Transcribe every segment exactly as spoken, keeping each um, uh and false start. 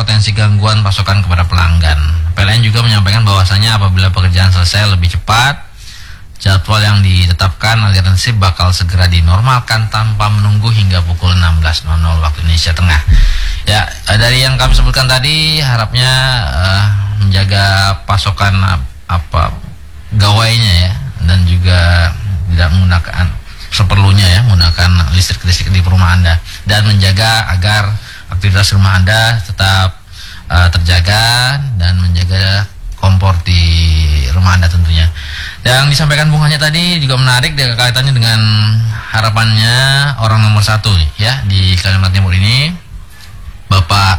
potensi gangguan pasokan kepada pelanggan. P L N juga menyampaikan bahwasanya apabila pekerjaan selesai lebih cepat, jadwal yang ditetapkan aliran listrik bakal segera dinormalkan tanpa menunggu hingga pukul enam belas waktu Indonesia Tengah. Ya, dari yang kami sebutkan tadi, harapnya uh, menjaga pasokan apa gawainya ya, dan juga tidak menggunakan seperlunya ya, menggunakan listrik-listrik di rumah Anda, dan menjaga agar aktivitas rumah Anda tetap uh, terjaga dan menjaga kompor di rumah Anda tentunya. Dan disampaikan Bung Hanya tadi juga menarik dengan kaitannya dengan harapannya orang nomor satu ya di Kalimantan Timur ini, Bapak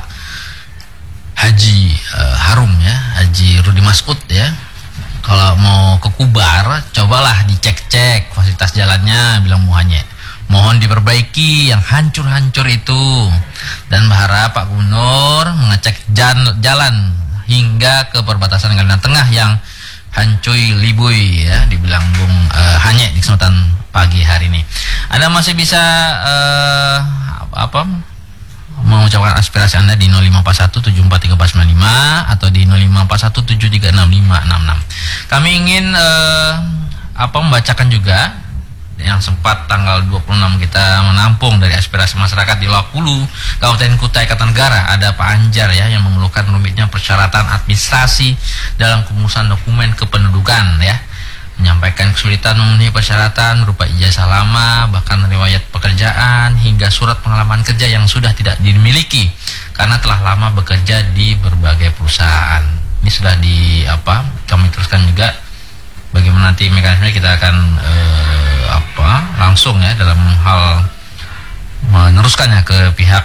Haji uh, Harum ya, Haji Rudi Masud ya. Kalau mau ke Kubar, cobalah dicek-cek fasilitas jalannya, bilang Bung Hanya. Mohon diperbaiki yang hancur-hancur itu, dan berharap Pak Gubernur mengecek jalan hingga ke perbatasan Kalimantan Tengah yang hancuy libuy ya, dibilang Bung uh, Hanya di kesempatan pagi hari ini. Anda masih bisa uh, apa, apa mengucapkan aspirasi Anda di nol lima empat satu tujuh empat tiga empat sembilan lima atau di nol lima empat satu tujuh tiga enam lima enam enam. Kami ingin uh, apa membacakan juga yang sempat tanggal dua puluh enam kita menampung dari aspirasi masyarakat di Lokulu, Kabupaten Kutai Kartanegara. Ada Pak Anjar ya, yang mengeluhkan rumitnya persyaratan administrasi dalam pengurusan dokumen kependudukan ya, menyampaikan kesulitan memenuhi persyaratan berupa ijazah lama, bahkan riwayat pekerjaan hingga surat pengalaman kerja yang sudah tidak dimiliki karena telah lama bekerja di berbagai perusahaan. Ini sudah di apa kami teruskan juga, bagaimana nanti mekanisme kita akan eh, apa langsung ya dalam hal meneruskannya ke pihak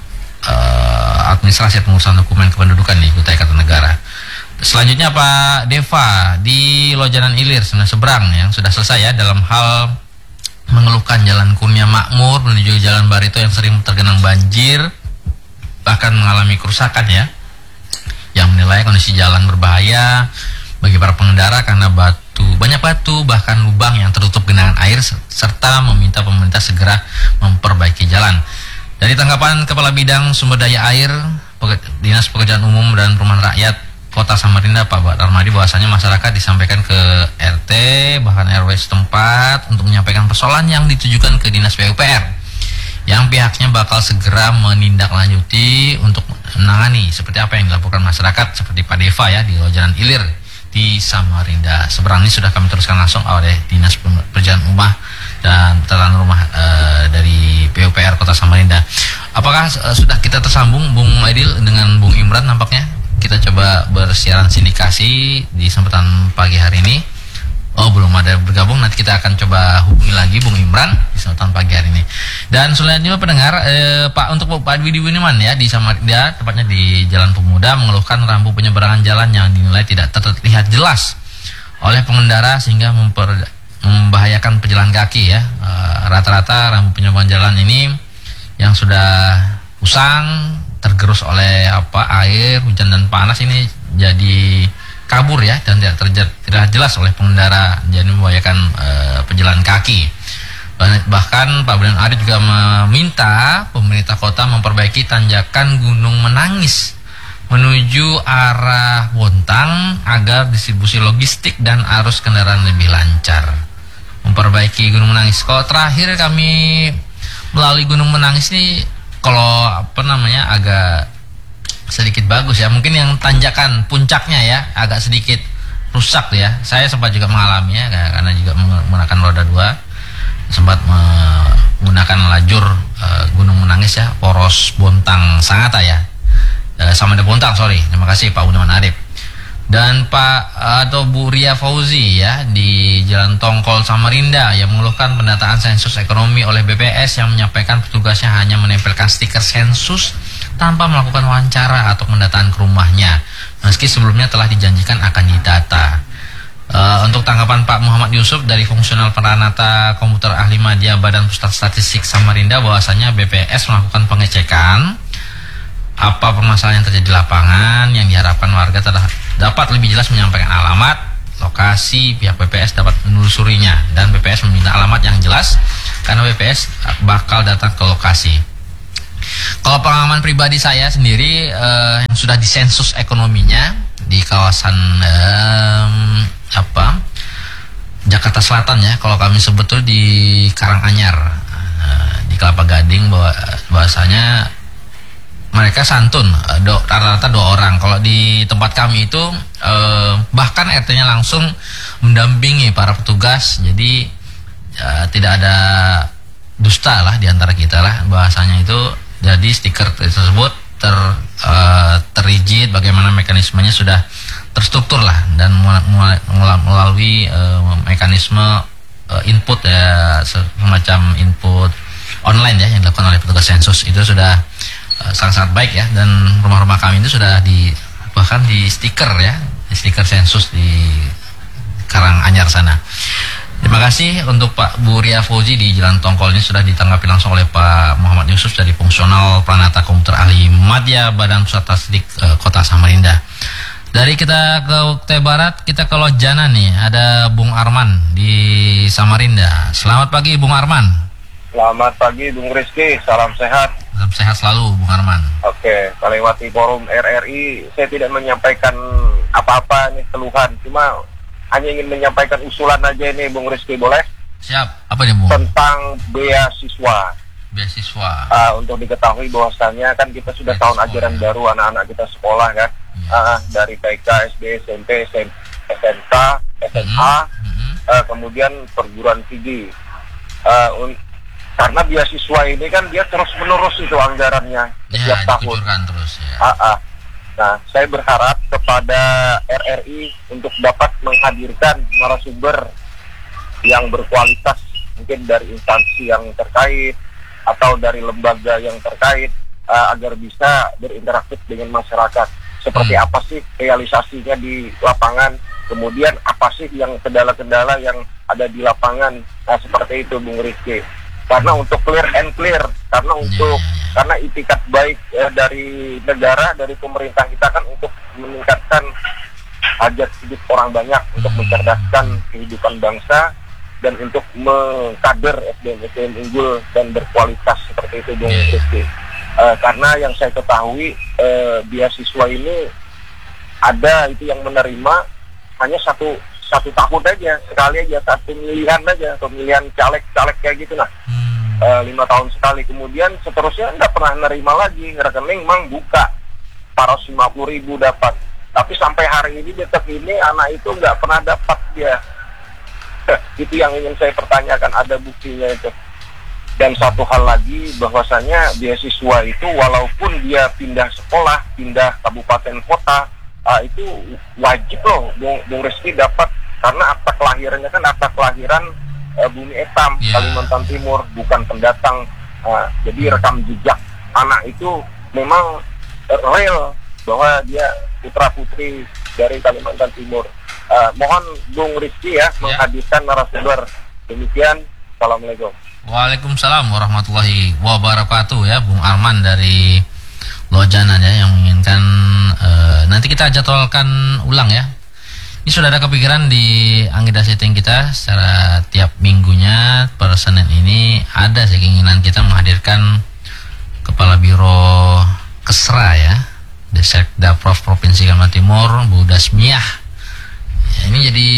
eh, administrasi pengurusan dokumen kependudukan di Kutai Kartanegara. Selanjutnya Pak Deva di Lojanan Ilir seberang yang sudah selesai ya dalam hal mengeluhkan Jalan Kurnia Makmur menuju Jalan Barito yang sering tergenang banjir, bahkan mengalami kerusakan ya, yang menilai kondisi jalan berbahaya bagi para pengendara karena batu, banyak batu, bahkan lubang yang tertutup genangan air, serta meminta pemerintah segera memperbaiki jalan. Dari tanggapan Kepala Bidang Sumber Daya Air Dinas Pekerjaan Umum dan Perumahan Rakyat Kota Samarinda, Pak Darmadi, bahwasanya masyarakat disampaikan ke R T bahkan R W setempat untuk menyampaikan persoalan yang ditujukan ke Dinas P U P R, yang pihaknya bakal segera menindaklanjuti untuk menangani seperti apa yang dilaporkan masyarakat seperti Pak Deva ya di Lojanan Ilir di Samarinda. Seberang ini sudah kami teruskan langsung oleh Dinas Pekerjaan Rumah dan Tatanan Rumah e, dari P U P R Kota Samarinda. Apakah e, sudah kita tersambung Bung Aidil dengan Bung Imran? Nampaknya kita coba bersiaran sindikasi di kesempatan pagi hari ini. Oh, belum ada bergabung, nanti kita akan coba hubungi lagi Bung Imran di kesempatan pagi hari ini. Dan selanjutnya pendengar, eh, Pak untuk Pak Widi Winiman ya di Samarinda, tepatnya di Jalan Pemuda, mengeluhkan rambu penyeberangan jalan yang dinilai tidak terlihat jelas oleh pengendara sehingga memper, membahayakan pejalan kaki ya. Rata-rata e, rambu penyeberangan jalan ini yang sudah usang, tergerus oleh apa air, hujan dan panas ini jadi kabur ya, dan tidak terlihat tidak jelas oleh pengendara, jadi membahayakan e, pejalan kaki. Bahkan Pak Brian Ari juga meminta pemerintah kota memperbaiki tanjakan Gunung Menangis menuju arah Bontang agar distribusi logistik dan arus kendaraan lebih lancar. Memperbaiki Gunung Menangis. Kalau terakhir kami melalui Gunung Menangis ini, kalau apa namanya agak sedikit bagus ya, mungkin yang tanjakan puncaknya ya agak sedikit rusak ya. Saya sempat juga mengalaminya karena juga menggunakan roda dua, sempat menggunakan lajur uh, Gunung Menangis ya, poros Bontang Sangatta ya, uh, sama ada Bontang, sorry. Terima kasih Pak Unaman Arif dan Pak uh, atau Bu Ria Fauzi ya di Jalan Tongkol Samarinda yang mengeluhkan pendataan sensus ekonomi oleh B P S yang menyampaikan petugasnya hanya menempelkan stiker sensus tanpa melakukan wawancara atau pendataan ke rumahnya, meski sebelumnya telah dijanjikan akan didata. Uh, untuk tanggapan Pak Muhammad Yusuf dari Fungsional Peranata Komputer Ahli Madya Badan Pusat Statistik Samarinda, bahwasanya B P S melakukan pengecekan apa permasalahan yang terjadi di lapangan, yang diharapkan warga telah dapat lebih jelas menyampaikan alamat, lokasi, pihak B P S dapat menelusurinya, dan B P S meminta alamat yang jelas karena B P S bakal datang ke lokasi. Kalau pengalaman pribadi saya sendiri uh, yang sudah disensus ekonominya di kawasan um, apa Jakarta Selatan ya, kalau kami sebut tuh di Karanganyar, uh, di Kelapa Gading, bahwa bahasanya mereka santun, uh, do, rata-rata dua orang. Kalau di tempat kami itu uh, bahkan R T-nya langsung mendampingi para petugas, jadi uh, tidak ada dusta lah di antara kita lah bahasanya itu. Jadi stiker tersebut ter uh, terrigid, bagaimana mekanismenya sudah terstruktur lah, dan melalui uh, mekanisme uh, input ya, semacam input online ya yang dilakukan oleh petugas sensus itu sudah uh, sangat-sangat baik ya, dan rumah-rumah kami itu sudah di bahkan di stiker ya, di stiker sensus di Karanganyar sana. Terima kasih untuk Pak Bu Ria Fauzi di Jalan Tongkol ini sudah ditanggapi langsung oleh Pak Muhammad Yusuf dari Fungsional Pranata Komputer Ahli Madya Badan Pusat Statistik uh, Kota Samarinda. Dari kita ke Kutai Barat, kita ke Lojana nih, ada Bung Arman di Samarinda. Selamat pagi Bung Arman. Selamat pagi Bung Rizky, salam sehat. Salam sehat selalu Bung Arman. Oke, melewati forum R R I, saya tidak menyampaikan apa-apa nih keluhan, cuma hanya ingin menyampaikan usulan aja nih Bung Rizky, boleh? Siap, apa nih Bung? Tentang beasiswa. Beasiswa. Uh, untuk diketahui bahwasannya kan kita sudah beasiswa, tahun ajaran ya. Baru, anak-anak kita sekolah kan, ya. uh, dari T K, S D, S M P, S M K, S M A, mm-hmm. uh, kemudian perguruan tinggi. Uh, karena beasiswa ini kan dia terus menerus itu anggarannya setiap ya, tahun. Terus, ya. uh, uh. Nah, saya berharap kepada R R I untuk dapat menghadirkan narasumber yang berkualitas, mungkin dari instansi yang terkait atau dari lembaga yang terkait, uh, agar bisa berinteraksi dengan masyarakat. Seperti hmm. apa sih realisasinya di lapangan, kemudian apa sih yang kendala-kendala yang ada di lapangan. Nah, seperti itu Bung Rizky. Karena untuk clear and clear, karena untuk yeah. karena itikat baik ya, dari negara, dari pemerintah kita kan untuk meningkatkan hajat hidup orang banyak, untuk mencerdaskan kehidupan bangsa, dan untuk mengkader S D M S D M unggul dan berkualitas seperti itu Bung yeah. Rizky. Uh, karena yang saya ketahui uh, beasiswa ini ada itu yang menerima hanya satu satu tahun aja, sekali aja, satu pemilihan aja, pemilihan caleg-caleg kayak gitu nah, hmm. e, lima tahun sekali, kemudian seterusnya nggak pernah nerima lagi, rekening mang buka, empat ratus lima puluh ribu dapat, tapi sampai hari ini detik ini anak itu nggak pernah dapat dia. Itu yang ingin saya pertanyakan, ada buktinya itu. Dan satu hal lagi, bahwasanya beasiswa itu walaupun dia pindah sekolah, pindah kabupaten kota, Uh, itu wajib loh Bung, Bung Rizky dapat, karena akta kelahirannya kan akta kelahiran uh, Bumi Etam, yeah. Kalimantan Timur, bukan pendatang. Uh, jadi rekam jejak anak itu memang uh, real bahwa dia putra putri dari Kalimantan Timur. Uh, mohon Bung Rizky ya yeah. menghadirkan narasumber. Demikian, assalamualaikum. Waalaikumsalam warahmatullahi wabarakatuh ya, Bung Arman dari Lojana ya, yang menginginkan uh, nanti kita jadwalkan ulang ya. Ini sudah ada kepikiran di Anggida Setting kita secara tiap minggunya per Senin ini ada sih keinginan kita menghadirkan Kepala Biro Kesra ya, Desekda Prof Provinsi Kalimantan Timur, Bu Dasmiah. Ya, ini jadi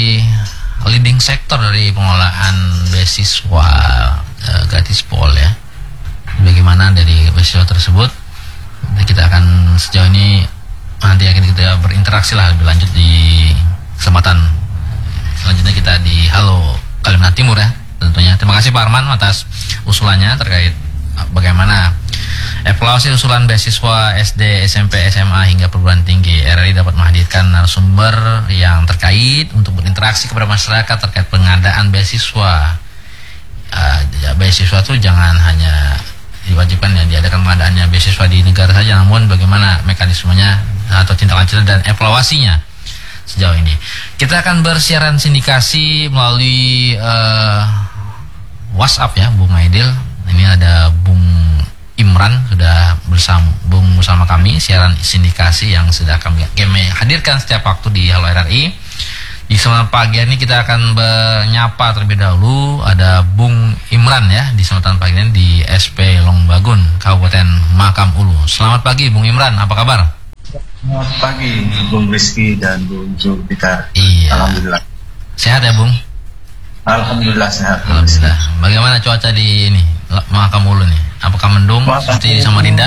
leading sektor dari pengelolaan beasiswa uh, gratis pol ya. Bagaimana dari beasiswa tersebut? Kita akan sejauh ini nanti akan kita berinteraksi lah lebih lanjut di kesempatan selanjutnya kita di Halo Kalimantan Timur ya tentunya. Terima kasih Pak Arman atas usulannya terkait bagaimana evaluasi usulan beasiswa S D, S M P, S M A hingga perguruan tinggi. R R I dapat menghadirkan narasumber yang terkait untuk berinteraksi kepada masyarakat terkait pengadaan beasiswa. Uh, beasiswa itu jangan hanya diwajibkan ya diadakan pengadaannya beasiswa di negara saja, namun bagaimana mekanismenya atau tindak lanjut dan evaluasinya sejauh ini. Kita akan bersiaran sindikasi melalui uh, WhatsApp ya, Bung Aidil. Ini ada Bung Imran sudah bersambung bersama kami, siaran sindikasi yang sudah kami, kami hadirkan setiap waktu di Halo R R I. Di kesempatan pagi ini kita akan menyapa terlebih dahulu ada Bung Imran ya di kesempatan pagi ini di S P Longbagun, Kabupaten Mahakam Ulu. Selamat pagi Bung Imran, apa kabar? Selamat pagi Bung Rizky dan Bung Zulfikar. Iya. Alhamdulillah. Sehat ya Bung? Alhamdulillah sehat. Alhamdulillah. Bagaimana cuaca di ini Mahakam Ulu nih? Apakah mendung seperti di Samarinda?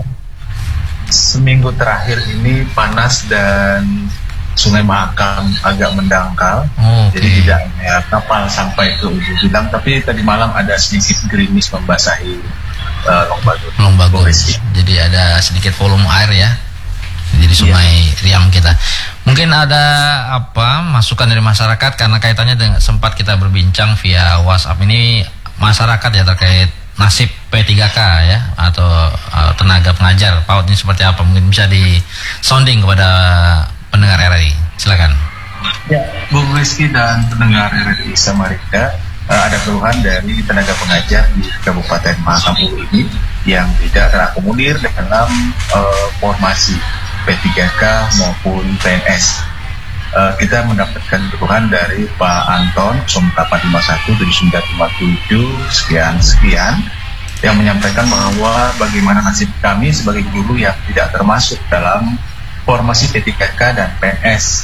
Seminggu terakhir ini panas dan Sungai Mahakam agak mendangkal, oh, okay. Jadi tidak ya, kapal sampai ke ujung bilang, tapi tadi malam ada sedikit gerimis membasahi uh, Longbagun. Longbagun. Jadi ada sedikit volume air ya, jadi sungai yeah. Riam kita. Mungkin ada apa masukan dari masyarakat karena kaitannya dengan sempat kita berbincang via WhatsApp ini masyarakat ya terkait nasib P tiga K ya atau uh, tenaga pengajar PAUD ini seperti apa? Mungkin bisa di sounding kepada pendengar R R I, silakan. Ya, Bung Rizky dan pendengar R R I Samarinda, uh, ada keluhan dari tenaga pengajar di Kabupaten Mahakam Ulu ini yang tidak terakomodir dalam uh, formasi P tiga K maupun P N S. Uh, kita mendapatkan keluhan dari Pak Anton delapan lima satu tujuh sembilan lima tujuh sekian sekian yang menyampaikan bahwa bagaimana nasib kami sebagai guru yang tidak termasuk dalam formasi P tiga K dan P N S.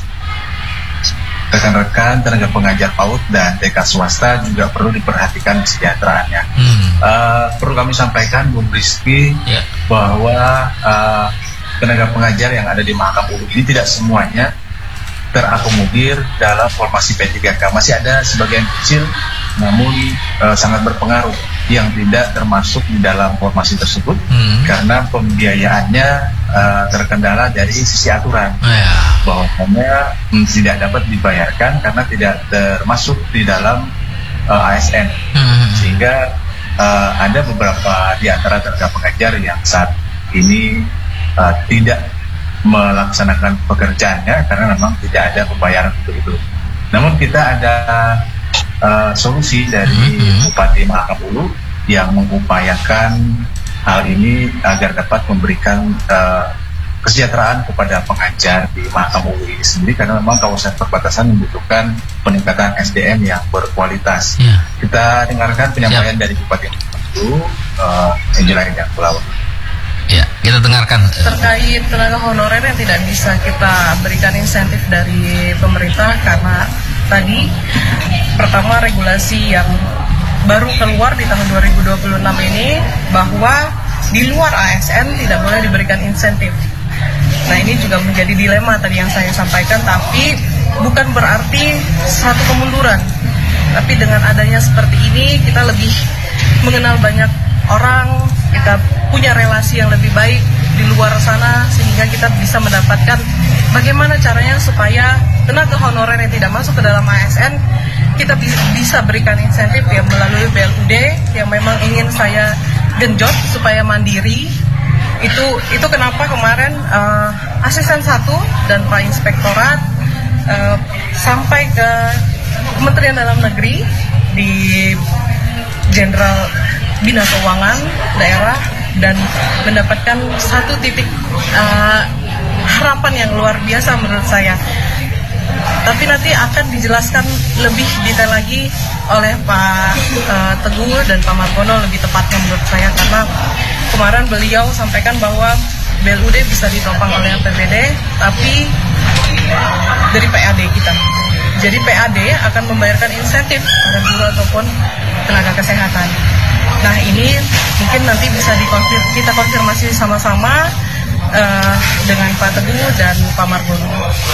Rekan-rekan tenaga pengajar PAUD dan T K swasta juga perlu diperhatikan kesejahteraannya. Hmm. Uh, perlu kami sampaikan, Bung Rizky, yeah. bahwa uh, tenaga pengajar yang ada di Mahakam Ulu ini tidak semuanya terakomodir dalam formasi P tiga K. Masih ada sebagian kecil, namun uh, sangat berpengaruh yang tidak termasuk di dalam formasi tersebut hmm. karena pembiayaannya uh, terkendala dari sisi aturan, yeah. bahwasanya hmm, tidak dapat dibayarkan karena tidak termasuk di dalam uh, A S N, hmm. sehingga uh, ada beberapa di antara tenaga pengajar yang saat ini uh, tidak melaksanakan pekerjaannya karena memang tidak ada pembayaran untuk itu. Namun kita ada Uh, solusi dari mm-hmm. Bupati Mahakam Ulu yang mengupayakan hal ini agar dapat memberikan uh, kesejahteraan kepada pengajar di Mahakam Ulu ini sendiri karena memang kawasan perbatasan membutuhkan peningkatan S D M yang berkualitas. Yeah. Kita dengarkan penyampaian yeah. dari Bupati Mahakam Ulu, uh, Angela Indah Pulau. Ya, kita dengarkan terkait tenaga honorer yang tidak bisa kita berikan insentif dari pemerintah karena tadi pertama regulasi yang baru keluar di tahun dua ribu dua puluh enam ini bahwa di luar A S N tidak boleh diberikan insentif. Nah, ini juga menjadi dilema tadi yang saya sampaikan, tapi bukan berarti satu kemunduran. Tapi dengan adanya seperti ini kita lebih mengenal banyak orang, kita punya relasi yang lebih baik di luar sana sehingga kita bisa mendapatkan bagaimana caranya supaya tenaga honorer yang tidak masuk ke dalam A S N kita bisa berikan insentif ya melalui B L U D yang memang ingin saya genjot supaya mandiri. Itu itu kenapa kemarin uh, asisten satu dan Pak Inspektorat uh, sampai ke Kementerian Dalam Negeri di Jenderal Bina Keuangan Daerah dan mendapatkan satu titik uh, harapan yang luar biasa menurut saya. Tapi nanti akan dijelaskan lebih detail lagi oleh Pak uh, Teguh dan Pak Margono lebih tepatnya menurut saya karena kemarin beliau sampaikan bahwa B L U D bisa ditopang oleh A P B D tapi dari P A D kita. Jadi P A D akan membayarkan insentif pada guru ataupun tenaga kesehatan. Nah, ini mungkin nanti bisa dikonfir kita konfirmasi sama-sama uh, dengan Pak Teguh dan Pak Margono.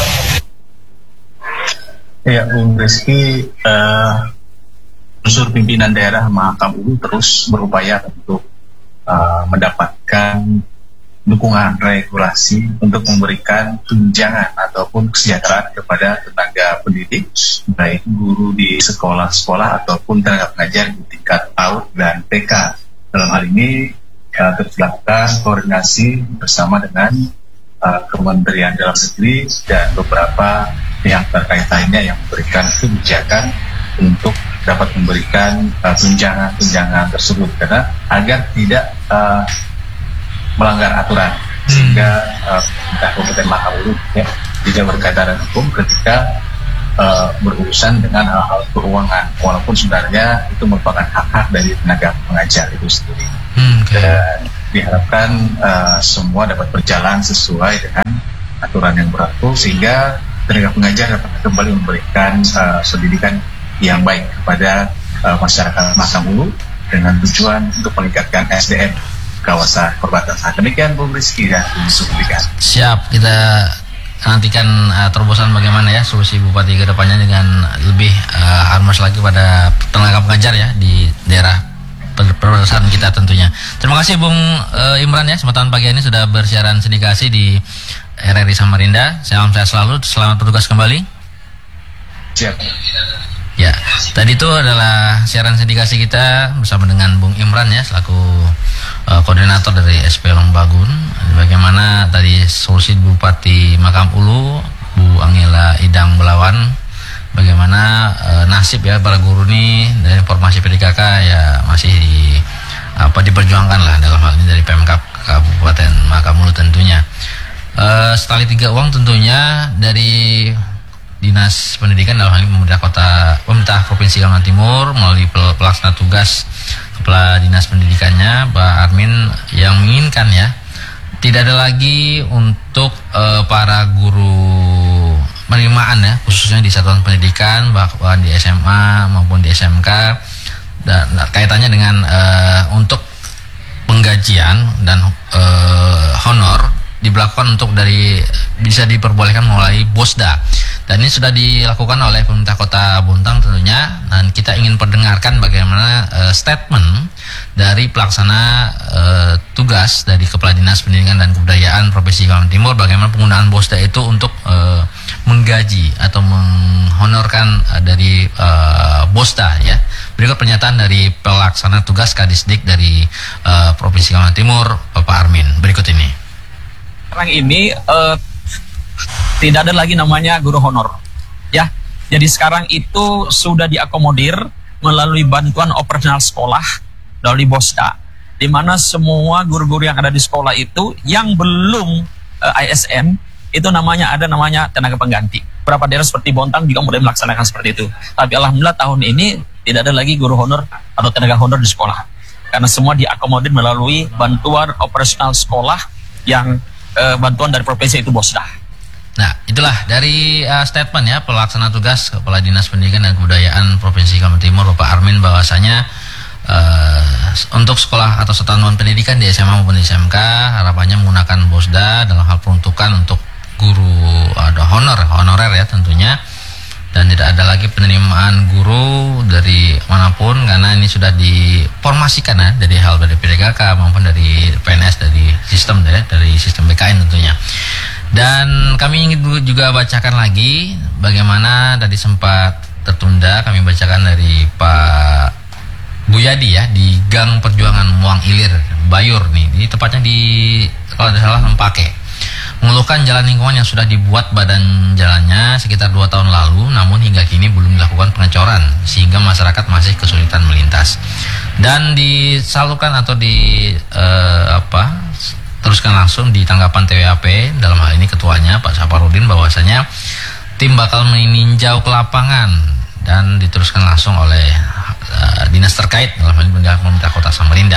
Ya, Bung Rizky, uh, unsur pimpinan daerah Mahakam Ulu terus berupaya untuk uh, mendapatkan dukungan regulasi untuk memberikan tunjangan ataupun kesejahteraan kepada tenaga pendidik, baik guru di sekolah-sekolah ataupun tenaga pengajar di tingkat PAUD dan T K. Dalam hal ini uh, terus dilakukan koordinasi bersama dengan uh, Kementerian Dalam Negeri dan beberapa pihak terkait lainnya yang memberikan kebijakan untuk dapat memberikan uh, tunjangan-tunjangan tersebut karena agar tidak uh, melanggar aturan sehingga uh, Kabupaten Mahakam Ulu ya, tidak berkaitan hukum ketika uh, berurusan dengan hal-hal keuangan, walaupun sebenarnya itu merupakan hak-hak dari tenaga pengajar itu sendiri. Hmm, okay. Dan diharapkan uh, semua dapat berjalan sesuai dengan aturan yang berlaku sehingga tenaga pengajar dapat kembali memberikan uh, pendidikan yang baik kepada uh, masyarakat Mahakam Ulu dengan tujuan untuk meningkatkan S D M kawasan perbatasan. Demikian Bung Rizky dan Bung Sulfikan. Siap, kita nantikan uh, terobosan bagaimana ya solusi Bupati ke depannya dengan lebih uh, harmonis lagi pada tenaga pengajar ya di daerah perbatasan kita tentunya. Terima kasih Bung uh, Imran ya, kesempatan pagi ini sudah bersiaran sindikasi di R R I Samarinda. Salam sehat selalu, selamat bertugas kembali. Siap. Ya, tadi itu adalah siaran sindikasi kita bersama dengan Bung Imran ya selaku uh, koordinator dari S P Longbagun. Bagaimana tadi solusi Bupati Mahakam Ulu, Bu Angela Idang Belawan, bagaimana uh, nasib ya para guru ini dari informasi P D K K ya masih di, apa diperjuangkan lah dalam hal ini dari Pemkab Kabupaten Mahakam Ulu tentunya. Uh, setali tiga uang tentunya dari Dinas Pendidikan dalam hal ini pemerintah kota, pemerintah Provinsi Kalimantan Timur melalui pelaksana tugas Kepala Dinas Pendidikannya Pak Armin yang menginginkan ya tidak ada lagi untuk uh, para guru penerimaan ya khususnya di satuan pendidikan bahkan di S M A maupun di S M K dan kaitannya dengan uh, untuk penggajian dan uh, honor diberlakukan untuk dari bisa diperbolehkan mulai Bosda. Dan ini sudah dilakukan oleh pemerintah Kota Bontang tentunya, dan kita ingin perdengarkan bagaimana uh, statement dari pelaksana uh, tugas dari Kepala Dinas Pendidikan dan Kebudayaan Provinsi Kalimantan Timur bagaimana penggunaan Bosda itu untuk uh, menggaji atau menghonorkan uh, dari uh, Bosda ya. Berikut pernyataan dari pelaksana tugas Kadisdik dari uh, Provinsi Kalimantan Timur Bapak Armin. Berikut ini. Sekarang ini uh, tidak ada lagi namanya guru honor ya. Jadi sekarang itu sudah diakomodir melalui bantuan operasional sekolah melalui Bosda, di mana semua guru-guru yang ada di sekolah itu yang belum uh, I S M itu namanya ada namanya tenaga pengganti. Beberapa daerah seperti Bontang juga mulai melaksanakan seperti itu. Tapi alhamdulillah tahun ini tidak ada lagi guru honor atau tenaga honor di sekolah karena semua diakomodir melalui bantuan operasional sekolah yang uh, bantuan dari provinsi itu Bosda. Nah, itulah dari uh, statement ya pelaksana tugas Kepala Dinas Pendidikan dan Kebudayaan Provinsi Kalimantan Timur Bapak Armin bahwasanya uh, untuk sekolah atau satuan pendidikan di S M A maupun di S M K harapannya menggunakan Bosda dalam hal peruntukan untuk guru ada honor honorer ya tentunya, dan tidak ada lagi penerimaan guru dari manapun karena ini sudah diformasikan ya dari hal dari P D K K maupun dari P N S dari sistem ya, dari sistem B K N tentunya. Dan kami ingin juga bacakan lagi bagaimana tadi sempat tertunda kami bacakan dari Pak Buyadi ya di Gang Perjuangan Muang Ilir Bayur nih, ini tepatnya di kalau tidak salah Lempake, mengeluhkan jalan lingkungan yang sudah dibuat badan jalannya sekitar dua tahun lalu namun hingga kini belum dilakukan pengecoran sehingga masyarakat masih kesulitan melintas, dan disalurkan atau di eh, apa teruskan langsung di tanggapan T W A P dalam hal ini ketuanya Pak Saparudin bahwasanya tim bakal meninjau ke lapangan dan diteruskan langsung oleh uh, dinas terkait dalam hal ini pemerintah Kota Samarinda.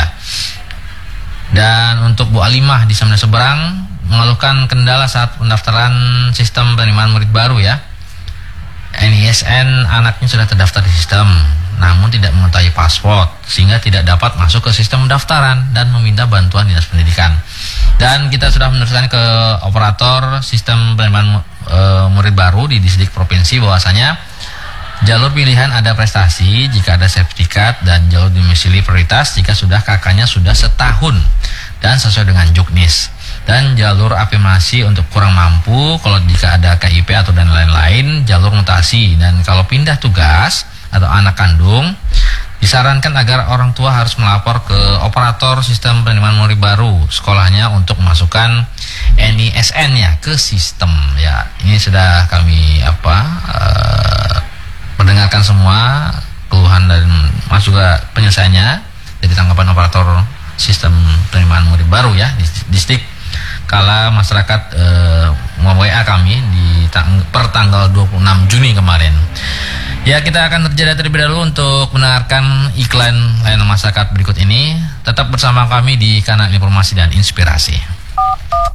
Dan untuk Bu Alimah di Samarinda Seberang mengeluhkan kendala saat pendaftaran sistem penerimaan murid baru ya. N I S N anaknya sudah terdaftar di sistem namun tidak mengetahui password sehingga tidak dapat masuk ke sistem pendaftaran dan meminta bantuan dinas pendidikan. Dan kita sudah meneruskan ke operator sistem penerimaan e, murid baru di distrik provinsi bahwasanya jalur pilihan ada prestasi jika ada sertifikat dan jalur domisili prioritas jika sudah kakaknya sudah setahun dan sesuai dengan juknis, dan jalur afirmasi untuk kurang mampu kalau jika ada K I P atau dan lain-lain, jalur mutasi, dan kalau pindah tugas atau anak kandung disarankan agar orang tua harus melapor ke operator sistem penerimaan murid baru sekolahnya untuk memasukkan N I S N ya ke sistem ya. Ini sudah kami apa uh, mendengarkan semua keluhan dan masuk juga penyelesaiannya dari tanggapan operator sistem penerimaan murid baru ya di distrik. Kala masyarakat uh, W A kami di tang- per tanggal dua puluh enam Juni kemarin. Ya, kita akan terjeda terlebih dahulu untuk mendengarkan iklan layanan masyarakat berikut ini. Tetap bersama kami di kanal Informasi dan Inspirasi.